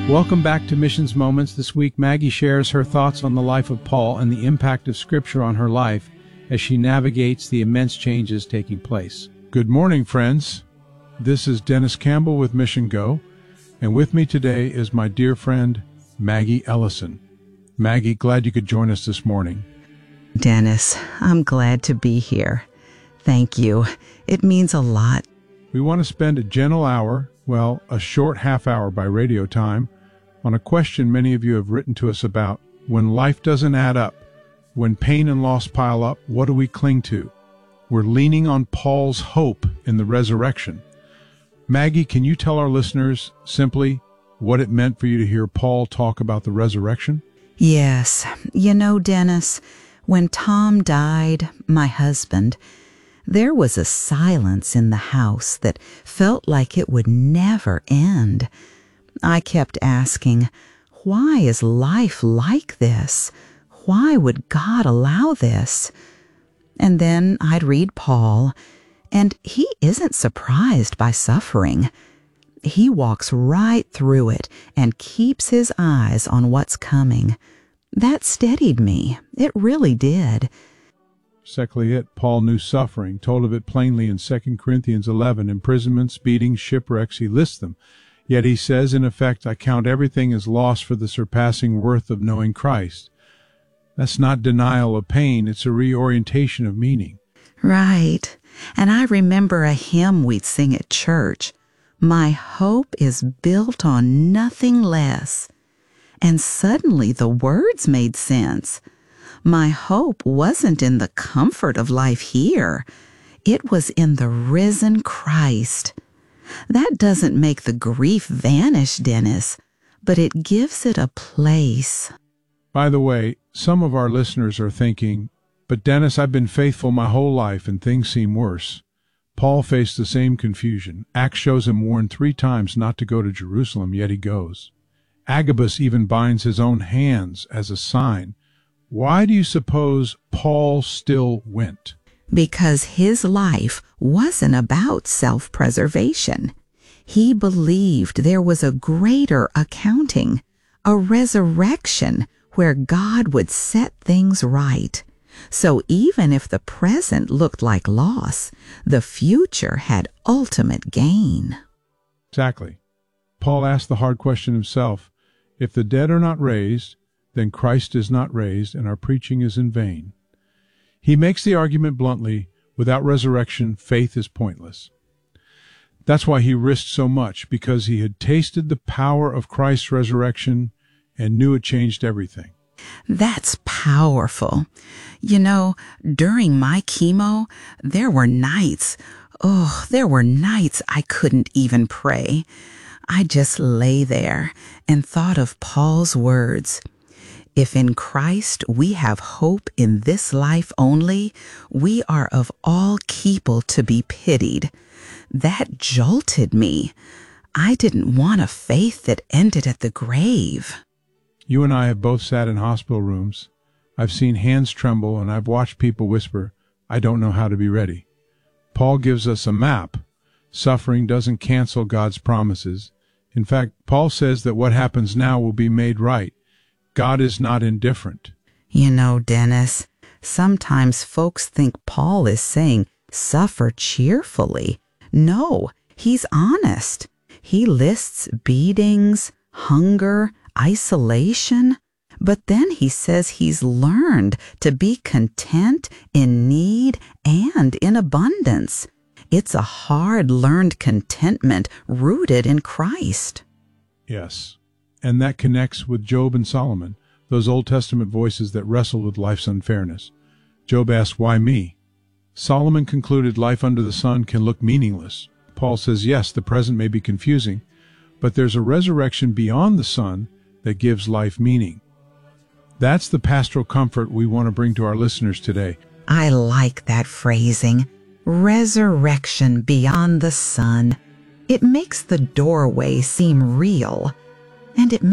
Welcome back to Missions Moments. This week, Maggie shares her thoughts on the life of Paul and the impact of Scripture on her life as she navigates the immense changes taking place. Good morning, friends. This is Dennis Campbell with Mission Go, and with me today is my dear friend, Maggie Ellison. Maggie, glad you could join us this morning. Dennis, I'm glad to be here. Thank you. It means a lot. We want to spend a gentle hour, well, a short half hour by radio time, on a question many of you have written to us about. When life doesn't add up, when pain and loss pile up, what do we cling to? We're leaning on Paul's hope in the resurrection. Maggie, can you tell our listeners simply what it meant for you to hear Paul talk about the resurrection? Yes. You know, Dennis, when Tom died, my husband, there was a silence in the house that felt like it would never end. I kept asking, why is life like this? Why would God allow this? And then I'd read Paul, and he isn't surprised by suffering. He walks right through it and keeps his eyes on what's coming. That steadied me. It really did. Exactly it. Paul knew suffering, told of it plainly in 2 Corinthians 11, imprisonments, beatings, shipwrecks, he lists them. Yet he says, in effect, I count everything as loss for the surpassing worth of knowing Christ. That's not denial of pain, it's a reorientation of meaning. Right. And I remember a hymn we'd sing at church. My hope is built on nothing less. And suddenly the words made sense. My hope wasn't in the comfort of life here. It was in the risen Christ. That doesn't make the grief vanish, Dennis, but it gives it a place. By the way, some of our listeners are thinking, but Dennis, I've been faithful my whole life and things seem worse. Paul faced the same confusion. Acts shows him warned 3 times not to go to Jerusalem, yet he goes. Agabus even binds his own hands as a sign. Why do you suppose Paul still went? Because his life wasn't about self-preservation. He believed there was a greater accounting, a resurrection where God would set things right. So even if the present looked like loss, the future had ultimate gain. Exactly. Paul asked the hard question himself. If the dead are not raised, then Christ is not raised, and our preaching is in vain. He makes the argument bluntly, without resurrection, faith is pointless. That's why he risked so much, because he had tasted the power of Christ's resurrection and knew it changed everything. That's powerful. You know, during my chemo, there were nights I couldn't even pray. I just lay there and thought of Paul's words. If in Christ we have hope in this life only, we are of all people to be pitied. That jolted me. I didn't want a faith that ended at the grave. You and I have both sat in hospital rooms. I've seen hands tremble, and I've watched people whisper, I don't know how to be ready. Paul gives us a map. Suffering doesn't cancel God's promises. In fact, Paul says that what happens now will be made right. God is not indifferent. You know, Dennis, sometimes folks think Paul is saying, suffer cheerfully. No, he's honest. He lists beatings, hunger, isolation, but then he says he's learned to be content in need and in abundance. It's a hard-learned contentment rooted in Christ. Yes, and that connects with Job and Solomon, those Old Testament voices that wrestled with life's unfairness. Job asked, why me? Solomon concluded life under the sun can look meaningless. Paul says, yes, the present may be confusing, but there's a resurrection beyond the sun that gives life meaning. That's the pastoral comfort we want to bring to our listeners today. I like that phrasing. Resurrection beyond the sun. It makes the doorway seem real, and it